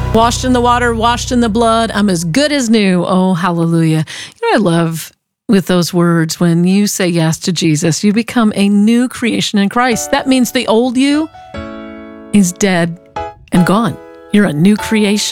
Washed in the water, washed in the blood. I'm as good as new. Oh, hallelujah. You know, I love with those words, when you say yes to Jesus, you become a new creation in Christ. That means the old you is dead and gone. You're a new creation.